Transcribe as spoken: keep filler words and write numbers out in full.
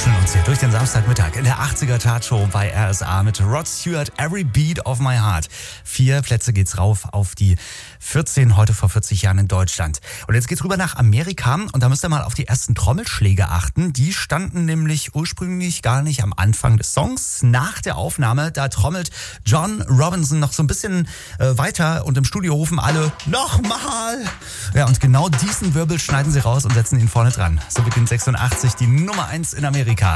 kuscheln uns hier durch den Samstagmittag in der achtziger-Chartshow bei R S A mit Rod Stewart, Every Beat of My Heart. Vier Plätze geht's rauf auf die vierzehn, heute vor vierzig Jahren in Deutschland. Und jetzt geht's rüber nach Amerika und da müsst ihr mal auf die ersten Trommelschläge achten. Die standen nämlich ursprünglich gar nicht am Anfang des Songs. Nach der Aufnahme, da trommelt John Robinson noch so ein bisschen äh, weiter und im Studio rufen alle nochmal. Ja, und genau diesen Wirbel schneiden sie raus und setzen ihn vorne dran. So beginnt sechsundachtzig die Nummer eins in Amerika.